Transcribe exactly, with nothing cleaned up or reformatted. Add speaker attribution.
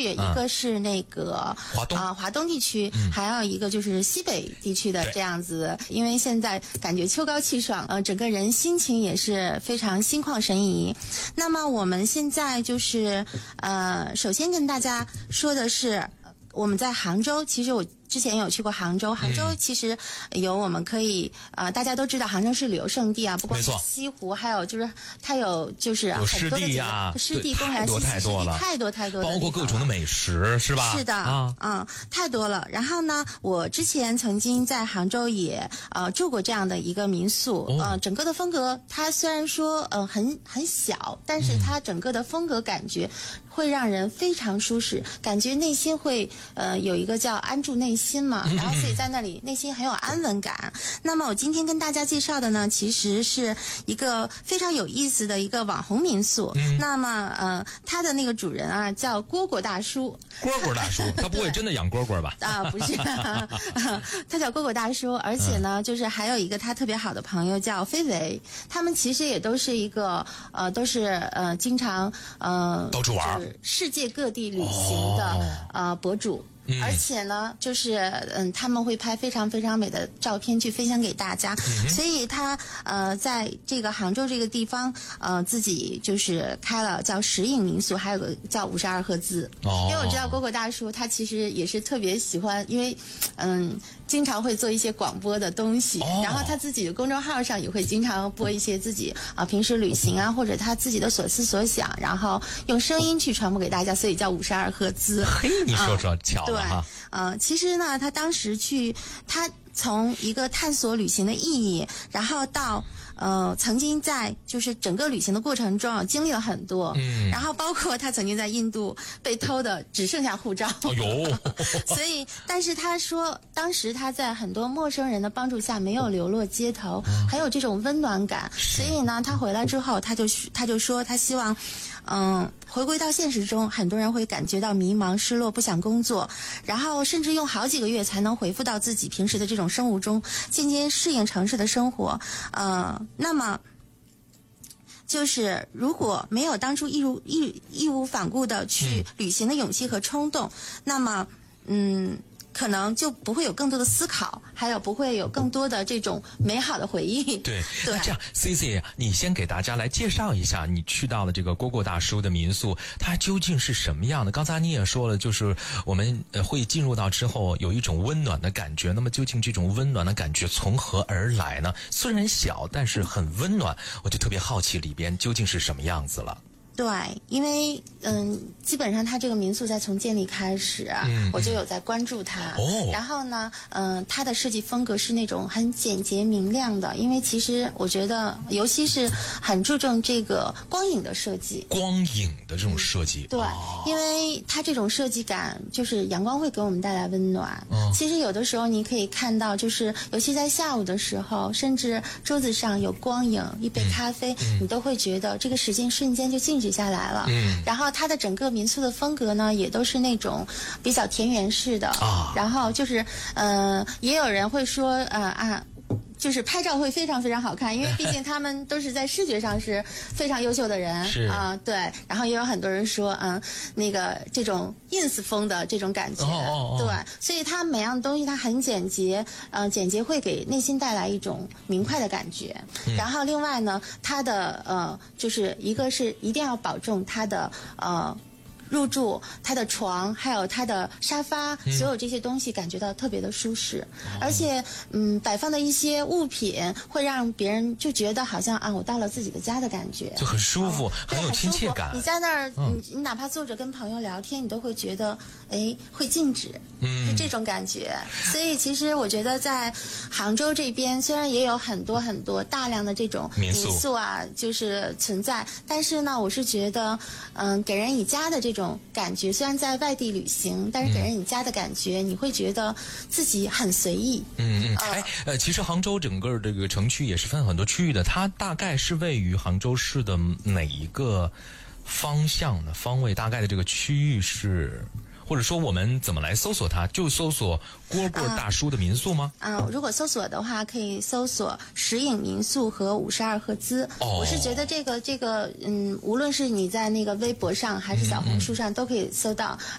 Speaker 1: 一个是那个
Speaker 2: 华东
Speaker 1: 啊华东地区，
Speaker 2: 嗯、
Speaker 1: 还有一个就是西北地区的这样子。因为现在感觉秋高气爽，呃，整个人心情也是非常心旷神怡。那么我们现在就是呃，首先跟大家说的是，我们在杭州，其实我之前有去过杭州，杭州其实有我们可以呃，大家都知道杭州是旅游胜地啊，不光是西湖，还有就是它有就是很多的
Speaker 2: 湿地呀、
Speaker 1: 湿地、公园、
Speaker 2: 太多太多了，
Speaker 1: 太多太多的，
Speaker 2: 包括各种的美食，是吧？
Speaker 1: 是的，啊，嗯，太多了。然后呢，我之前曾经在杭州也呃住过这样的一个民宿，哦、呃，整个的风格，它虽然说呃很很小，但是它整个的风格感觉会让人非常舒适，感觉内心会呃有一个叫安住内心嘛，然后所以在那里内心很有安稳感。那么我今天跟大家介绍的呢，其实是一个非常有意思的一个网红民宿。嗯、那么呃，它的那个主人啊叫蝈蝈大叔。
Speaker 2: 蝈蝈大叔，他不会真的养蝈蝈吧？
Speaker 1: 啊，不是，他叫蝈蝈大叔，而且呢，嗯、就是还有一个他特别好的朋友叫飞维，他们其实也都是一个呃，都是呃，经常呃
Speaker 2: 到处玩，
Speaker 1: 世界各地旅行的、哦、呃博主。而且呢，就是嗯，他们会拍非常非常美的照片去分享给大家，嗯、所以他呃在这个杭州这个地方呃自己就是开了叫石影民宿，还有个叫五十二赫兹。哦，因为我知道蝈蝈大叔他其实也是特别喜欢，因为嗯经常会做一些广播的东西，哦、然后他自己的公众号上也会经常播一些自己啊、呃、平时旅行啊或者他自己的所思所想，然后用声音去传播给大家，所以叫五十二赫兹。
Speaker 2: 嘿，你说说，巧了。
Speaker 1: 对，呃，其实呢，他当时去，他从一个探索旅行的意义，然后到呃，曾经在就是整个旅行的过程中啊，经历了很多，嗯，然后包括他曾经在印度被偷的只剩下护照，
Speaker 2: 哎呦，
Speaker 1: 所以，但是他说，当时他在很多陌生人的帮助下，没有流落街头，嗯、很有这种温暖感，所以呢，他回来之后，他就他就说，他希望。嗯，回归到现实中，很多人会感觉到迷茫、失落，不想工作，然后甚至用好几个月才能恢复到自己平时的这种生活中，渐渐适应城市的生活。呃，那么就是如果没有当初义无义义无反顾的去旅行的勇气和冲动，那么嗯。可能就不会有更多的思考，还有不会有更多的这种美好的回忆。
Speaker 2: 对，对。那这样 ，C C， 你先给大家来介绍一下你去到了这个蝈蝈大叔的民宿，它究竟是什么样的？刚才你也说了，就是我们呃会进入到之后有一种温暖的感觉。那么究竟这种温暖的感觉从何而来呢？虽然小，但是很温暖。我就特别好奇里边究竟是什么样子了。
Speaker 1: 对，因为嗯，基本上它这个民宿在从建立开始、啊嗯，我就有在关注它。哦。然后呢，嗯，它的设计风格是那种很简洁明亮的，因为其实我觉得，尤其是很注重这个光影的设计。
Speaker 2: 光影的这种设计。
Speaker 1: 对，
Speaker 2: 哦、
Speaker 1: 因为它这种设计感，就是阳光会给我们带来温暖。嗯。其实有的时候你可以看到，就是尤其在下午的时候，甚至桌子上有光影，一杯咖啡，嗯、你都会觉得这个时间瞬间就静止下来了，嗯，然后它的整个民宿的风格呢，也都是那种比较田园式的啊，然后就是，呃，也有人会说，呃啊。就是拍照会非常非常好看，因为毕竟他们都是在视觉上是非常优秀的人啊、呃，对。然后也有很多人说，嗯，那个这种 ins 风的这种感觉，哦哦哦对。所以它每样东西它很简洁，呃，简洁会给内心带来一种明快的感觉。嗯、然后另外呢，它的呃，就是一个是一定要保证它的呃。入住它的床，还有它的沙发、嗯，所有这些东西感觉到特别的舒适，哦、而且，嗯，摆放的一些物品会让别人就觉得好像啊，我到了自己的家的感觉，
Speaker 2: 就很舒服，哦、很有亲切感。
Speaker 1: 你在那儿，嗯、你你哪怕坐着跟朋友聊天，你都会觉得，哎，会静止，嗯，是这种感觉。所以其实我觉得在杭州这边，虽然也有很多很多大量的这种民宿, 民宿啊，就是存在，但是呢，我是觉得，嗯，给人以家的这种。种感觉，虽然在外地旅行，但是给人你家的感觉、嗯，你会觉得自己很随意。
Speaker 2: 嗯嗯，哎呃，其实杭州整个这个城区也是分很多区域的，它大概是位于杭州市的哪一个方向呢？方位大概的这个区域是？或者说我们怎么来搜索它？就搜索蝈蝈大叔的民宿吗？
Speaker 1: 嗯、呃呃，如果搜索的话，可以搜索石影民宿和五十二赫兹。哦，我是觉得这个这个，嗯，无论是你在那个微博上还是小红书上，嗯、都可以搜到。